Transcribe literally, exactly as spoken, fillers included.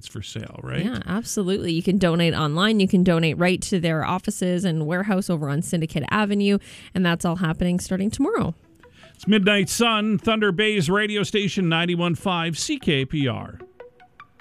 tickets for sale, right? Yeah, absolutely. You can donate online. You can donate right to their offices and warehouse over on Syndicate Avenue. And that's all happening starting tomorrow. It's Midnight Sun, Thunder Bay's radio station, ninety-one point five C K P R.